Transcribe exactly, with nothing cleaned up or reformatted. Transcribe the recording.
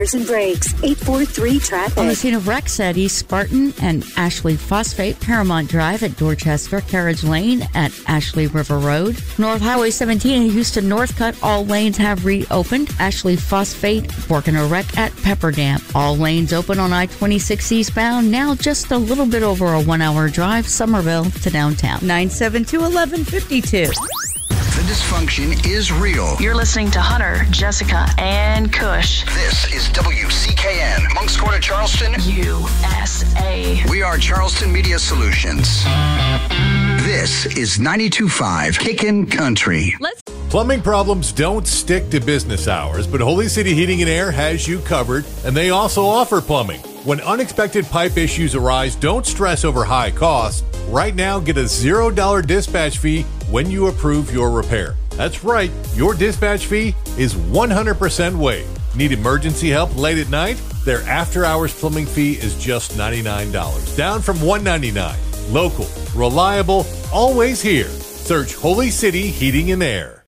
and brakes, eight four three traffic. On the scene of wrecks at East Spartan and Ashley Phosphate, Paramount Drive at Dorchester, Carriage Lane at Ashley River Road, North Highway seventeen and Houston Northcutt, all lanes have reopened. Ashley Phosphate working a wreck at Pepperdam. All lanes open on I twenty-six eastbound, now just a little bit over a one-hour drive, Somerville to downtown. nine seven two, one one five two. The dysfunction is real. You're listening to Hunter, Jessica, and Kush. This is W C K N, Moncks Corner, Charleston, U S A. We are Charleston Media Solutions. This is ninety-two point five Kickin' Country. Let's Plumbing problems don't stick to business hours, but Holy City Heating and Air has you covered, and they also offer plumbing. When unexpected pipe issues arise, don't stress over high costs. Right now, get a zero dollar dispatch fee when you approve your repair. That's right, your dispatch fee is one hundred percent waived. Need emergency help late at night? Their after-hours plumbing fee is just ninety-nine dollars, down from one hundred ninety-nine dollars. Local, reliable, always here. Search Holy City Heating and Air.